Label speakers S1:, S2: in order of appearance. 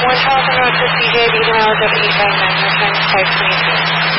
S1: 1000 Road to CJ, Beacon Island, W59, return 522.